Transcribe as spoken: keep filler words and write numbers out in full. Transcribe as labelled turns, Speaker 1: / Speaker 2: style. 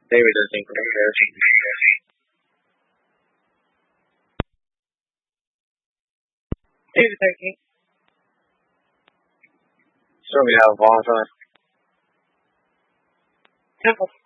Speaker 1: David doesn't compare. David taking. So we have one. Temple.